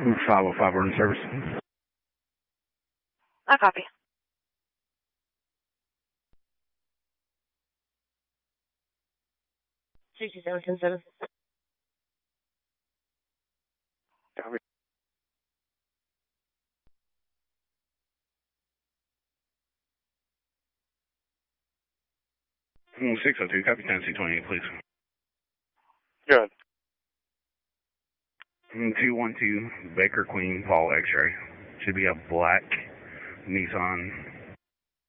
505 room service. I copy. $67.10. Copy. 602, copy 10C28, please. Good. 212 Baker Queen Paul X-ray. Should be a black Nissan